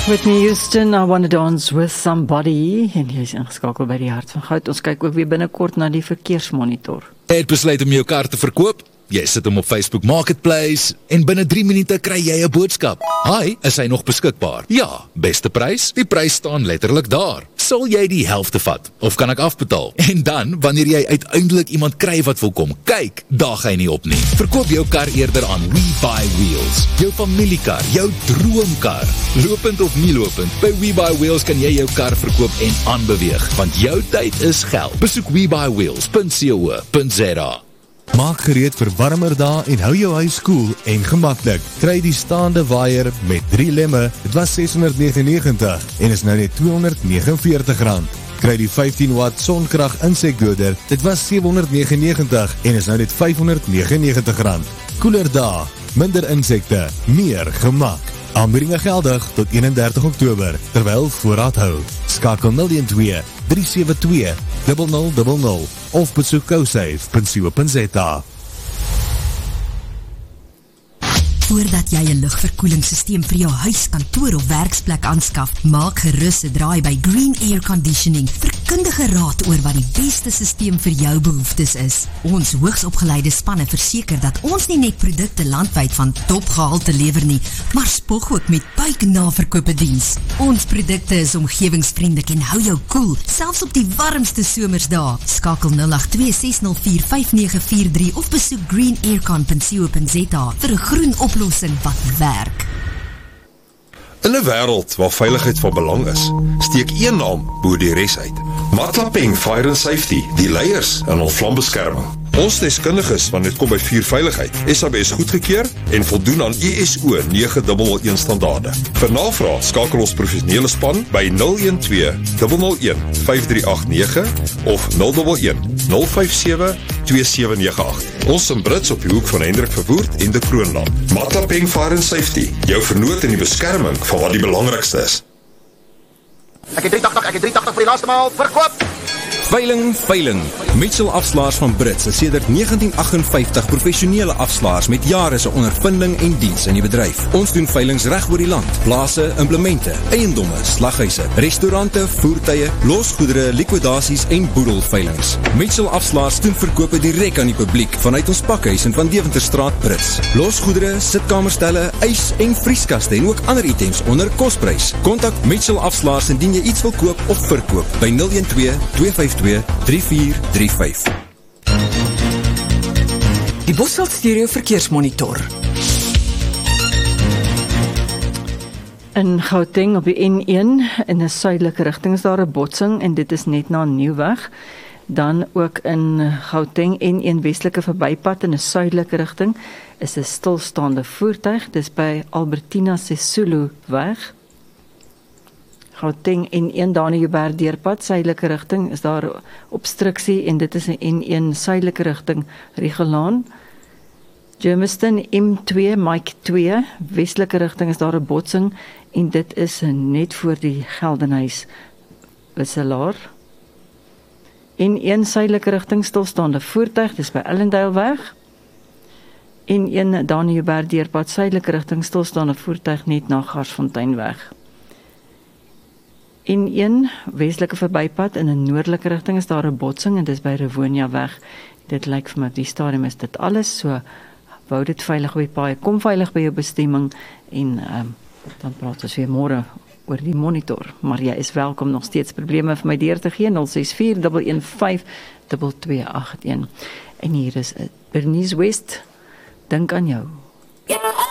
Whitney Houston, I Wanna Dance With Somebody. En jy is ingeskakel by die Hart van Goud. Ons kyk ook weer binnekort na die verkeersmonitor. Het besluit om jou kar te verkoop? Jy sit hom op Facebook Marketplace en binne 3 minute kry jy 'n boodskap. Hi, is hy nog beskikbaar? Ja, beste prys? Die prys staan letterlik daar. Sal jy die helfte vat? Of kan ek afbetaal? En dan, wanneer jy uiteindelik iemand kry wat wil kom kyk, daag hy nie op nie. Verkoop jou kar eerder aan WeBuyWheels. Jou familiekar, jou droomkar. Lopend of nie lopend, by WeBuyWheels kan jy jou kar verkoop en aanbeweeg, want jou tyd is geld. Besoek WeBuyWheels.co.za. Maak gereed vir warmer dae en hou jou huis koel en gemaklik. Kry die staande waaier met 3 lemme, dit was R699 en is nou net R249. Kry die 15 watt sonkrag insekdoder, dit was R799 en is nou net R599. Koeler dae, minder insekte, meer gemak. Aanbiedinge geldig tot 31 Oktober, terwyl voorraad hou. Skakel 012-372-0000 of besoek cosafe.co.za. Voordat jy 'n lugverkoelingssysteem vir jou huis, kantoor of werksplek aanskaf, maak gerus 'n draai by Green Air Conditioning vir kundige raad oor wat die beste systeem vir jou behoeftes is. Ons hoogsopgeleide spanne verseker dat ons nie net produkte landwyd van topgehalte lewer nie, maar spog ook met buiknaverkope diens. Ons produkte is omgewingsvriendelik en hou jou koel, selfs op die warmste somersdae. Skakel 082-604-5943 of besoek greenaircon.co.za vir 'n groen oplossing wat werk. In 'n wêreld waar veiligheid van belang is, steek een naam bo die res uit. Matlapeng Fire and Safety, die leiers in ons vlambeskerming. Ons deskundiges wanneer dit kom by vuurveiligheid, SABS goedgekeur en voldoen aan ISO 9001 standaarde. Vir navraag skakel ons professionele span by 012-001-5389 of 011-057-2798. Ons in Brits op die hoek van Hendrik Verwoerd en de Kroonland. Matlapeng Fire and Safety, jou vernoot in die beskerming van wat die belangrikste is. Ek het 380 vir die laaste maal, verkoop! Veiling. Mitchell Afslaers van Brits is sedert 1958 professionele afslaers met jare se ondervinding en diens in die bedryf. Ons doen veilings reg oor die land. Plase, implemente, eiendomme, slaghuise, restaurante, voertuie, losgoedere, likwidasies en boedelveilings. Mitchell Afslaers doen verkope direk aan die publiek vanuit ons pakhuis in Van Deventerstraat Brits. Losgoedere, sitkamerstelle, ys en vrieskaste en ook ander items onder kosprys. Kontak Mitchell Afslaers indien jy iets wil koop of verkoop by 012-252-3435. Die Bosveld Stereo Verkeersmonitor. In Gauteng op die N1 in 'n suidelike rigting is daar 'n botsing en dit is net na Nieuweg. Dan ook in Gauteng N1 westelike verbypad in 'n suidelike rigting is 'n stilstaande voertuig, dis by Albertina Sisulu weg. Gauteng N1 Daniëberg deurpad suidelike rigting is daar obstruksie en dit is 'n N1 suidelike rigting Rigelaan. Germiston M2 Mike 2 westelike rigting is daar 'n botsing en dit is net voor die Geldenhuis wisselaar. N1 suidelike rigting stilstaande voertuig, dis by Ellendale weg. N1 Daniëberg deurpad suidelike rigting stilstaande voertuig net na Garsfontein weg. N1 westelike verbypad in 'n noordelike rigting is daar 'n botsing en dis by Rivonia weg. Dit lyk vir my op die stadium is dit alles, so wou dit veilig op die paai, kom veilig by jou bestemming en dan praat ons weer môre oor die monitor. Maar jy is welkom nog steeds probleme vir my deur te gee 064-115-2281. En hier is Bernice West, dink aan jou.